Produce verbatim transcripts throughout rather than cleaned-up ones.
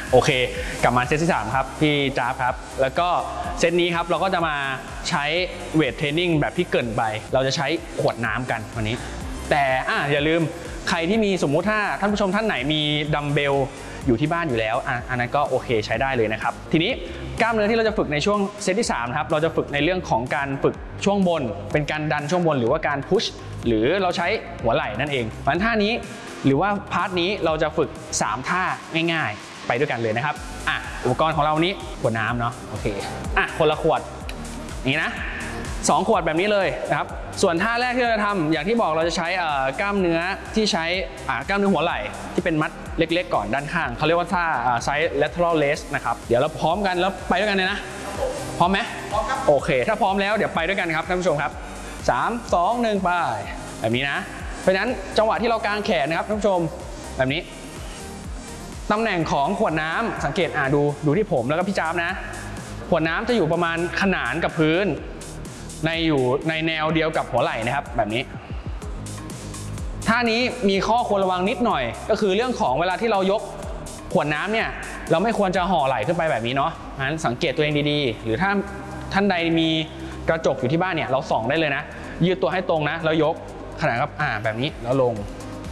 โอเคกลับมาเซตที่สามครับพี่จ๊าบครับแล้วก็เซตนี้ครับเราก็จะมาใช้เวทเทรนนิ่งแบบที่เกินไปเราจะใช้ขวดน้ำกันวันนี้แต่อ่ะอย่าลืมใครที่มีสมมุติถ้าท่านผู้ชมท่านไหนมีดัมเบลอยู่ที่บ้านอยู่แล้วอ่ะอันนั้นก็โอเคใช้ได้เลยนะครับทีนี้กล้ามเนื้อที่เราจะฝึกในช่วงเซตที่สามครับเราจะฝึกในเรื่องของการฝึกช่วงบนเป็นการดันช่วงบนหรือว่าการพุชหรือเราใช้หัวไหล่นั่นเองเพราะฉะนั้นท่านี้หรือว่าพาร์ทนี้เราจะฝึกสามท่าง่ายๆไปด้วยกันเลยนะครับอ่ะอุปกรณ์ของเรานี้ขวดน้ำเนาะโอเคอ่ะคนละขวดนี่นะสองขวดแบบนี้เลยนะครับส่วนท่าแรกที่เราจะทำอย่างที่บอกเราจะใช้กล้ามเนื้อที่ใช้กล้ามเนื้อหัวไหล่ที่เป็นมัดเล็กๆก่อนด้านข้างเขาเรียกว่าท่า side lateral raise นะครับเดี๋ยวเราพร้อมกันแล้วไปด้วยกันเลยนะพร้อมไหมพร้อมครับโอเคถ้าพร้อมแล้วเดี๋ยวไปด้วยกันครับท่านผู้ชมครับสาม สอง หนึ่งไปแบบนี้นะเพราะฉะนั้นจังหวะที่เรากางแขนนะครับท่านผู้ชมแบบนี้ตำแหน่งของขวดน้ำสังเกตอ่าดูดูที่ผมแล้วก็พี่จ๊าบนะขวดน้ำจะอยู่ประมาณขนานกับพื้นในอยู่ในแนวเดียวกับหัวไหล่นะครับแบบนี้ท่านี้มีข้อควรระวังนิดหน่อยก็คือเรื่องของเวลาที่เรายกขวดน้ำเนี่ยเราไม่ควรจะห่อไหล่ขึ้นไปแบบนี้เนาะงั้นสังเกตตัวเองดีๆหรือถ้าท่านใดมีกระจกอยู่ที่บ้านเนี่ยเราส่องได้เลยนะยืดตัวให้ตรงนะแล้วยกขนาดครับอ่าแบบนี้แล้วลง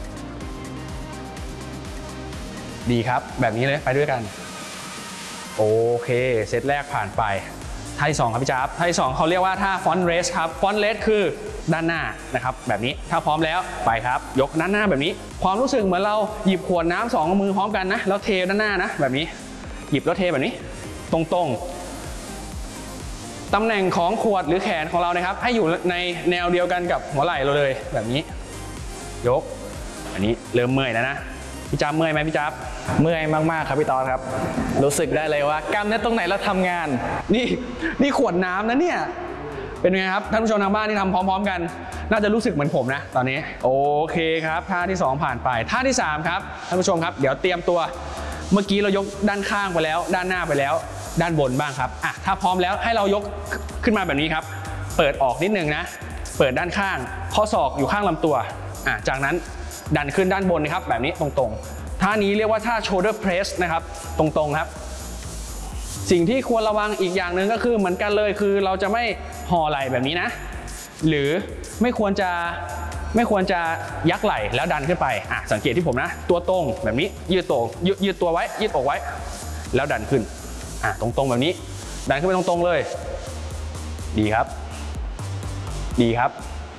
ดีครับแบบนี้เลยไปด้วยกันโอเคเซตแรกผ่านไปท่าที่สองครับพี่จ๊าบท่าที่สองเขาเรียกว่าท่าฟอนต์เรสครับฟอนต์เรสคือด้านหน้านะครับแบบนี้ถ้าพร้อมแล้วไปครับยกด้านหน้าแบบนี้ความรู้สึกเหมือนเราหยิบขวดน้ำสองมือพร้อมกันนะแล้วเทด้านหน้านะแบบนี้หยิบแล้วเทแบบนี้ตรงๆตำแหน่งของขวดหรือแขนของเรานะครับให้อยู่ในแนวเดียวกันกับหัวไหล่เราเลยแบบนี้ยกอันนี้เริ่มเมื่อยแล้วนะพี่จ๊าบเมื่อยไหมพี่จ๊าบเมื่อยมากๆครับพี่ตอนครับรู้สึกได้เลยว่ากล้ามเนื้อตรงไหนเราทำงานนี่นี่ขวดน้ำนะเนี่ยเป็นไงครับท่านผู้ชมทางบ้านที่ทำพร้อมๆกันน่าจะรู้สึกเหมือนผมนะตอนนี้โอเคครับท่าที่สองผ่านไปท่าที่สามครับท่านผู้ชมครับเดี๋ยวเตรียมตัวเมื่อกี้เรายกด้านข้างไปแล้วด้านหน้าไปแล้วด้านบนบ้างครับอ่ะถ้าพร้อมแล้วให้เรายกขึ้นมาแบบนี้ครับเปิดออกนิดนึงนะเปิดด้านข้างข้อศอกอยู่ข้างลำตัวอ่ะจากนั้นดันขึ้นด้านบนนะครับแบบนี้ตรงๆท่านี้เรียกว่าท่า shoulder press นะครับตรงๆครับสิ่งที่ควรระวังอีกอย่างหนึ่งก็คือเหมือนกันเลยคือเราจะไม่ห่อไหล่แบบนี้นะหรือไม่ควรจะไม่ควรจะยักไหล่แล้วดันขึ้นไปอ่ะสังเกตที่ผมนะตัวตรงแบบนี้ยืดตัวยืดยืดตัวไว้ยืดอกไว้แล้วดันขึ้นอ่ะตรงๆแบบนี้ดันขึ้นไปตรงๆเลยดีครับดีครับ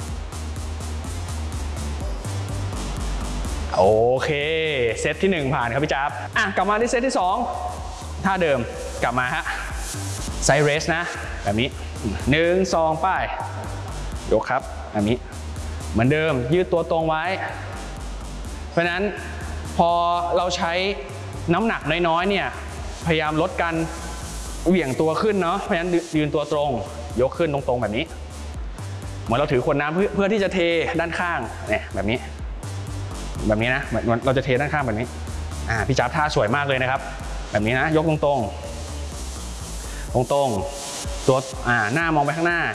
โอเคเซตที่หนึ่งผ่านครับพี่จ๊าบอ่ะกลับมาที่เซตที่สองท่าเดิมกลับมาฮะไซด์เรสนะแบบนี้หนึ่งสองป้ายยกครับแบบนี้เหมือนเดิมยืดตัวตรงไว้เพราะฉะนั้นพอเราใช้น้ำหนักน้อยๆเนี่ยพยายามลดการเหวี่ยงตัวขึ้นเนาะเพราะฉะนั้นยืนตัวตรงยกขึ้นตรงๆแบบนี้เหมือนเราถือขวดน้ำเพื่อเพื่อที่จะเทด้านข้างเนี่ยแบบนี้แบบนี้นะเราจะเทด้านข้างแบบนี้อ่าพี่จ๊าบท่าสวยมากเลยนะครับแบบนี้นะยกตรงๆตรงๆตัวอ่าหน้ามองไปข้างหน้า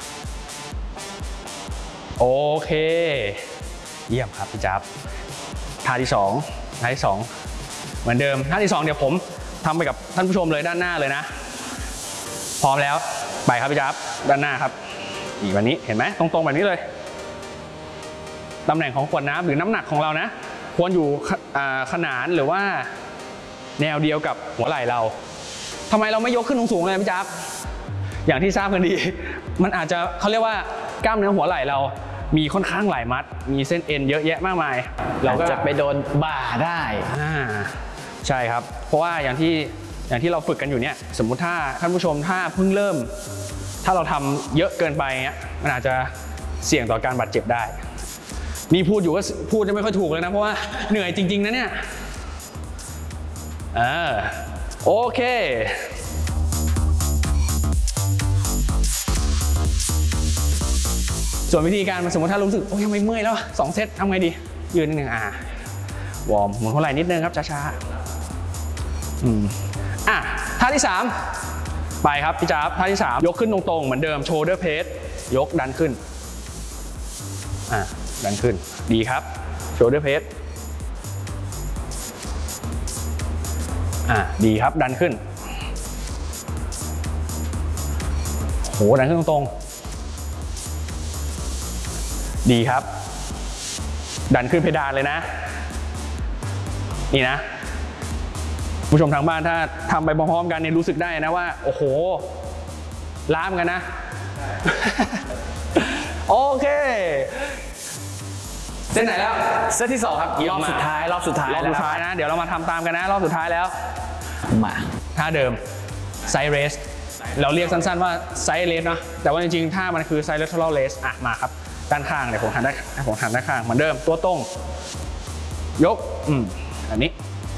โอเคเยี่ยมครับพี่จ๊าบท่าที่สองท่าที่สองเหมือนเดิมท่าที่สองเดี๋ยวผมทำไปกับท่านผู้ชมเลยด้านหน้าเลยนะพร้อมแล้วไปครับพี่จ๊าบด้านหน้าครับอีกแบบนี้เห็นไหมตรงๆแบบนี้เลยตำแหน่งของขวดน้ำหรือน้ำหนักของเรานะควรอยู่ขนานหรือว่าแนวเดียวกับหัวไหล่เราทำไมเราไม่ยกขึ้นสูงๆเลยพี่จ๊าบอย่างที่ทราบกันดีมันอาจจะเขาเรียกว่ากล้ามเนื้อหัวไหล่เรามีค่อนข้างหลายมัดมีเส้นเอ็นเยอะแยะมากมายเราก็จะไปโดนบ่าได้อ่าใช่ครับเพราะว่าอย่างที่อย่างที่เราฝึกกันอยู่เนี่ยสมมุติถ้าท่านผู้ชมถ้าเพิ่งเริ่มถ้าเราทำเยอะเกินไปเงี้ยมันอาจจะเสี่ยงต่อการบาดเจ็บได้นี่พูดอยู่ก็พูดจะไม่ค่อยถูกเลยนะเพราะว่าเหนื่อยจริงๆนะเนี่ยอ่าโอเคส่วนวิธีการสมมติถ้ารู้สึกโอ้ยทำไมเมื่อยแล้วสองเซตทำไงดียืนนิดนึงอ่าวอร์มหมุนหัวไหล่นิดนึงครับช้าๆอืมอ่ะท่าที่สามไปครับพี่จ๊าบท่าที่สามยกขึ้นตรงๆเหมือนเดิม shoulder press ยกดันขึ้นอ่ะดันขึ้นดีครับ shoulder press อ่าดีครับดันขึ้นโหดันขึ้นตรงๆดีครับดันขึ้นเพดานเลยนะนี่นะผู้ชมทางบ้านถ้าทำไปพร้อมๆกันเนี่ยรู้สึกได้นะว่าโอ้โหล้ามกันนะ โอเคเส้นไหนแล้วเซตที่สองครับรอบสุดท้ายรอบสุดท้ายรอบสุดท้ายนะเดี๋ยวเรามาทำตามกันนะรอบสุดท้ายแล้วมาท่าเดิมไซด์เรสเราเรียกสั้นๆว่าไซด์เรสเนาะแต่ว่าจริงๆท่ามันคือไซด์เลทเทอรัลเรสอ่ะมาครับด้านข้างเดี๋ยวผมหันด้านผมหันด้านข้างเหมือนเดิมตัวตรงยกอืมอันนี้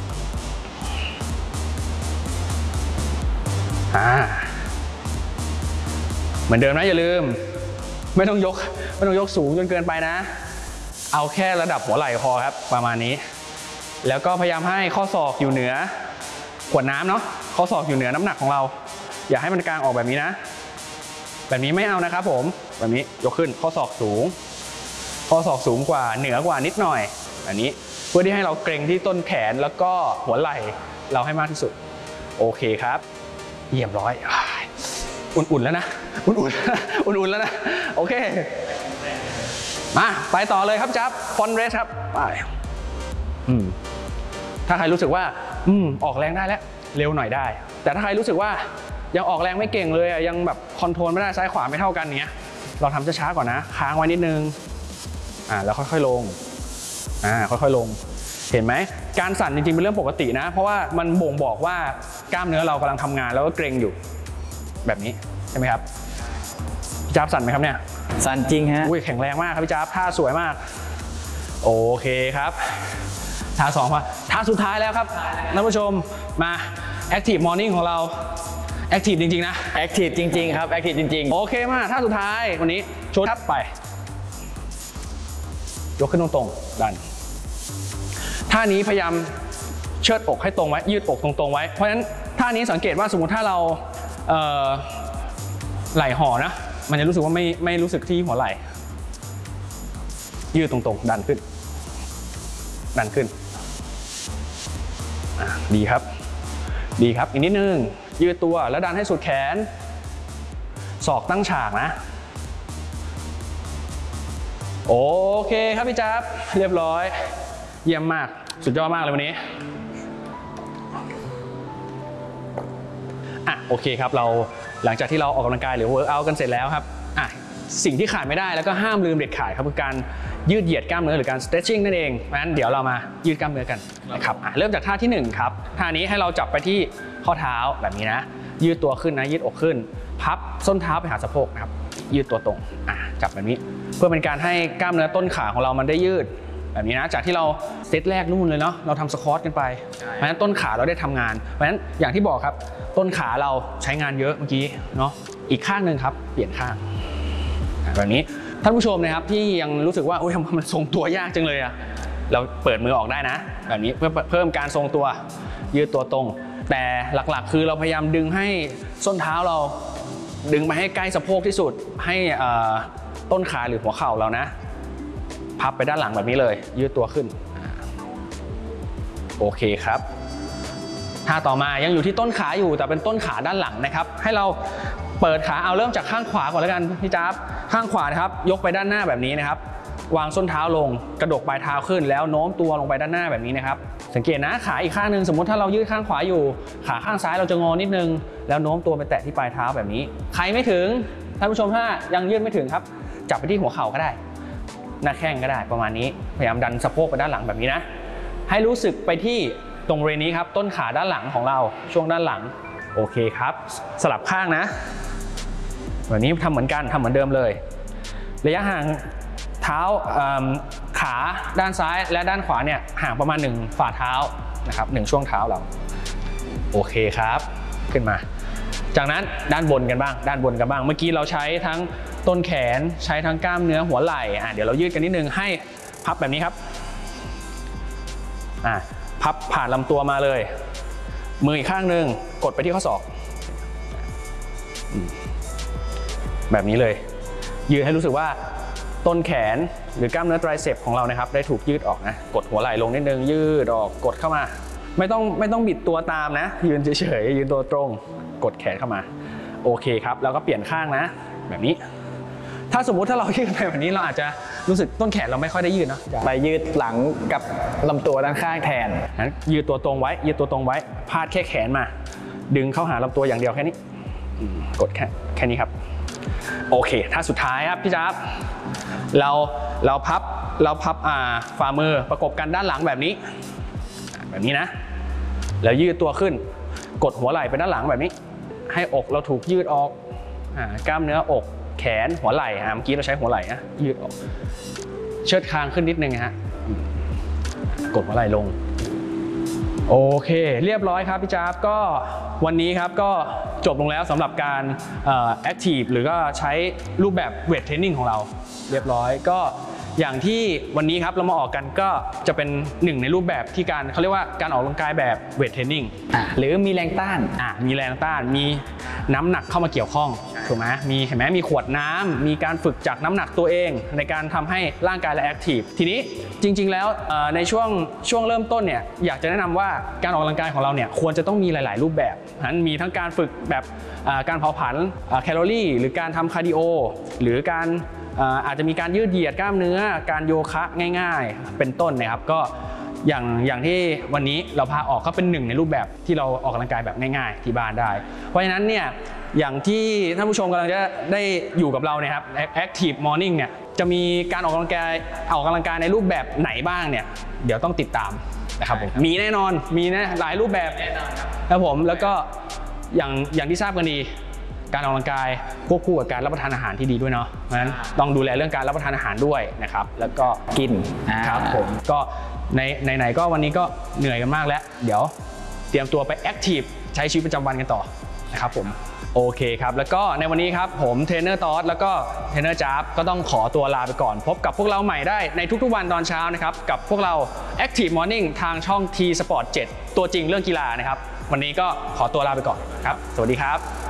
อ่าเหมือนเดิมนะอย่าลืมไม่ต้องยกไม่ต้องยกสูงจนเกินไปนะเอาแค่ระดับหัวไหล่พอครับประมาณนี้แล้วก็พยายามให้ข้อศอกอยู่เหนือขวดน้ำเนาะข้อศอกอยู่เหนือน้ำหนักของเราอย่าให้มันกางออกแบบนี้นะแบบนี้ไม่เอานะครับผมแบบนี้ยกขึ้นข้อศอกสูงข้อศอกสูงกว่าเหนือกว่านิดหน่อยแบบนี้เพื่อที่ให้เราเกร็งที่ต้นแขนแล้วก็หัวไหล่เราให้มากที่สุดโอเคครับเยี่ยมร้อยอุ่นๆแล้วนะอุ่นๆอุ่นๆแล้วนะโอเคมาไปต่อเลยครับจับฟอนเรสครับไปอืมถ้าใครรู้สึกว่าอืมออกแรงได้แล้วเร็วหน่อยได้แต่ถ้าใครรู้สึกว่ายังออกแรงไม่เก่งเลยยังแบบคอนโทรลไม่ได้ซ้ายขวาไม่เท่ากันเนี้ยเราทำช้าๆก่อนนะค้างไว้นิดนึงอ่าแล้วค่อยๆลงอ่าค่อยๆลงเห็นไหมการสั่นจริงๆเป็นเรื่องปกตินะเพราะว่ามันบ่งบอกว่ากล้ามเนื้อเรากำลังทำงานแล้วก็เกร็งอยู่แบบนี้ใช่ไหมครับพี่จ๊าบสั่นไหมครับเนี่ยสั่นจริงฮะอุ้ยแข็งแรงมากครับพี่จ๊าบท่าสวยมากโอเคครับท่าสองมาท่าสุดท้ายแล้วครับท่านผู้ชมมา Active Morning ของเรา Active จริงๆนะ Active จริงๆครับ Active จริงๆโอเคมาท่าสุดท้ายวันนี้ชุดทับไปยกขึ้นตรงๆดันท่านี้พยายามเชิดอกให้ตรงไว้ยืดอกตรงๆไว้เพราะฉะนั้นท่านี้สังเกตว่าสมมติถ้าเราเอ่อไหล่ห่อนะมันจะรู้สึกว่าไม่ไม่รู้สึกที่หัวไหล่ยืดตรงๆดันขึ้นดันขึ้นอ่ะดีครับดีครับอีกนิดนึงยืดตัวแล้วดันให้สุดแขนศอกตั้งฉากนะโอเคครับพี่จ๊าบเรียบร้อยเยี่ยมมากสุดยอดมากเลยวันนี้อ่ะโอเคครับเราหลังจากที่เราออกกำลังกายหรือเวิร์กเอาท์กันเสร็จแล้วครับอ่ะสิ่งที่ขาดไม่ได้แล้วก็ห้ามลืมเด็ดขาดครับคือการยืดเหยียดกล้ามเนื้อหรือการ stretching นั่นเองงั้นเดี๋ยวเรามายืดกล้ามเนื้อกันนะครับอ่ะเริ่มจากท่าที่หนึ่งครับท่านี้ให้เราจับไปที่ข้อเท้าแบบนี้นะยืดตัวขึ้นนะยืดอกขึ้นพับส้นเท้าไปหาสะโพกนะครับยืดตัวตรงอ่ะจับแบบนี้เพื่อเป็นการให้กล้ามเนื้อต้นขาของเรามันได้ยืดแบบนี้นะจากที่เราเซตแรกนู่นเลยเนาะเราทำสควอตกันไปเพราะฉะนั้นต้นขาเราได้ทำงานเพราะฉะนั้นอย่างที่บอกครับต้นขาเราใช้งานเยอะเมื่อกี้เนาะอีกข้างหนึ่งครับเปลี่ยนข้างแบบนี้ท่านผู้ชมนะครับที่ยังรู้สึกว่าโอ้ยมันทรงตัวยากจังเลยอะเราเปิดมือออกได้นะแบบนี้เพื่อเพิ่มการทรงตัวยืดตัวตรงแต่หลักๆคือเราพยายามดึงให้ส้นเท้าเราดึงมาให้ใกล้สะโพกที่สุดให้ต้นขาหรือหัวเข่าเรานะพับไปด้านหลังแบบนี้เลยยืดตัวขึ้นโอเคครับท่าต่อมายังอยู่ที่ต้นขาอยู่แต่เป็นต้นขาด้านหลังนะครับให้เราเปิดขาเอาเริ่มจากข้างขวาก่อนแล้วกันพี่จ๊าบข้างขวานะครับยกไปด้านหน้าแบบนี้นะครับวางส้นเท้าลงกระดกปลายเท้าขึ้นแล้วโน้มตัวลงไปด้านหน้าแบบนี้นะครับสังเกตนะขาอีกข้างหนึ่งสมมติถ้าเรายืดข้างขวาอยู่ขาข้างซ้ายเราจะงอนิดนึงแล้วโน้มตัวไปแตะที่ปลายเท้าแบบนี้ใครไม่ถึงท่านผู้ชมถ้ายังยืดไม่ถึงครับจับไปที่หัวเข่าก็ได้หน้าแข้งก็ได้ประมาณนี้พยายามดันสะโพกไปด้านหลังแบบนี้นะให้รู้สึกไปที่ตรงบริเวณนี้ครับต้นขาด้านหลังของเราช่วงด้านหลังโอเคครับสลับข้างนะแบบนี้ทำเหมือนกันทำเหมือนเดิมเลยระยะห่างเท้าขาด้านซ้ายและด้านขวาเนี่ยห่างประมาณหนึ่งฝ่าเท้านะครับหนึ่งช่วงเท้าเราโอเคครับขึ้นมาจากนั้นด้านบนกันบ้างด้านบนกันบ้างเมื่อกี้เราใช้ทั้งต้นแขนใช้ทั้งกล้ามเนื้อหัวไหล่อ่ะเดี๋ยวเรายืดกันนิดนึงให้พับแบบนี้ครับอ่ะพับผ่านลำตัวมาเลยมืออีกข้างหนึ่งกดไปที่ข้อศอกแบบนี้เลยยืดให้รู้สึกว่าต้นแขนหรือกล้ามเนื้อไตรเซปของเรานะครับได้ถูกยืดออกนะกดหัวไหล่ลงนิดนึงยืดออกกดเข้ามาไม่ต้องไม่ต้องบิดตัวตามนะยืนเฉยๆยืนตัวตรงกดแขนเข้ามาโอเคครับแล้วก็เปลี่ยนข้างนะแบบนี้ถ้าสมมุติถ้าเรายืดไปแบบนี้เราอาจจะรู้สึกต้นแขนเราไม่ค่อยได้ยืดเนาะไปยืดหลังกับลำตัวด้านข้างแทนงั้นยืดตัวตรงไว้ยืดตัวตรงไว้พาดแค่แขนมาดึงเข้าหาลำตัวอย่างเดียวแค่นี้กดแค่แค่นี้ครับโอเคท่าสุดท้ายครับพี่จ๊าบเราเราพับเราพับอ่าฝ่ามือประกบกันด้านหลังแบบนี้แบบนี้นะแล้วยืดตัวขึ้นกดหัวไหล่ไปด้านหลังแบบนี้ให้อกเราถูกยืดออกอ่ากล้ามเนื้ออกแขนหัวไหล่อ่าเมื่อกี้เราใช้หัวไหล่นะยืดออกเชิดคางขึ้นนิดนึงนะฮะกดหัวไหล่ลงโอเคเรียบร้อยครับพี่จ๊าบก็วันนี้ครับก็จบลงแล้วสำหรับการแอคทีฟหรือก็ใช้รูปแบบเวทเทรนนิ่งของเราเรียบร้อยก็อย่างที่วันนี้ครับเรามาออกกันก็จะเป็นหนึ่งในรูปแบบที่การเขาเรียกว่าการออกกำลังกายแบบเวทเทรนนิ่งหรือมีแรงต้านอ่ามีแรงต้านมีน้ำหนักเข้ามาเกี่ยวข้องถูกไหมมีเห็นไหมมีขวดน้ำมีการฝึกจากน้ำหนักตัวเองในการทำให้ร่างกายเราแอคทีฟทีนี้จริงๆแล้วในช่วงช่วงเริ่มต้นเนี่ยอยากจะแนะนำว่าการออกกำลังกายของเราเนี่ยควรจะต้องมีหลายๆรูปแบบนั้นมีทั้งการฝึกแบบการเผาผลาญแคลอรี่หรือการทำคาร์ดิโอหรือการอาจจะมีการยืดเหยียดกล้ามเนื้อการโยคะง่ายๆเป็นต้นนะครับก็อย่างอย่างที่วันนี้เราพาออกก็เป็นหนึ่งในรูปแบบที่เราออกกำลังกายแบบง่ายๆที่บ้านได้เพราะฉะนั้นเนี่ยอย่างที่ท่านผู้ชมกำลังจะได้อยู่กับเราเนี่ยครับ Active Morning เนี่ยจะมีการออกกำลังกายออกกำลังกายในรูปแบบไหนบ้างเนี่ยเดี๋ยวต้องติดตามนะครับผมมีแน่นอนมีนะหลายรูปแบบครับผมแล้วก็อย่างอย่างที่ทราบกันดีการออกกำลังกายควบคู่กับการรับประทานอาหารที่ดีด้วยเนาะเพราะฉะนั้นต้องดูแลเรื่องการรับประทานอาหารด้วยนะครับแล้วก็กินครับผมก็ในไหนๆก็วันนี้ก็เหนื่อยกันมากแล้วเดี๋ยวเตรียมตัวไปแอคทีฟใช้ชีวิตประจำวันกันต่อนะครับผมโอเคครับแล้วก็ในวันนี้ครับผมเทรนเนอร์ตอสแล้วก็เทรนเนอร์จ๊าบก็ต้องขอตัวลาไปก่อนพบกับพวกเราใหม่ได้ในทุกๆวันตอนเช้านะครับกับพวกเรา Active Morning ทางช่อง T Sport เจ็ดตัวจริงเรื่องกีฬานะครับวันนี้ก็ขอตัวลาไปก่อนครับสวัสดีครับ